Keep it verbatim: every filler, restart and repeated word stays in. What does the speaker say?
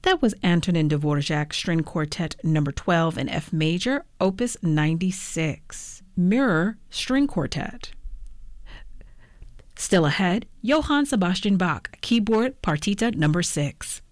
That was Antonin Dvorak String Quartet number twelve in F major, opus ninety-six, Mirror String Quartet. Still ahead, Johann Sebastian Bach, keyboard partita number six.